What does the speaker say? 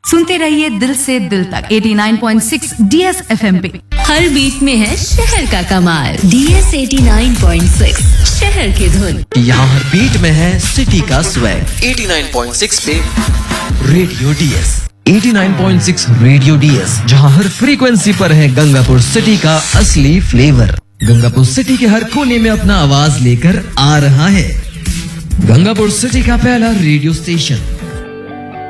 सुनते रहिए दिल से दिल तक 89.6 DS FM पे। हर बीट में है शहर का कमाल। DS 89.6 शहर की धुन। यहाँ हर बीट में है सिटी का स्वैग। 89.6 पे रेडियो DS। 89.6 रेडियो DS, जहाँ हर फ्रीक्वेंसी पर है गंगापुर सिटी का असली फ्लेवर। गंगापुर सिटी के हर कोने में अपना आवाज लेकर आ रहा है गंगापुर सिटी का पहला रेडियो स्टेशन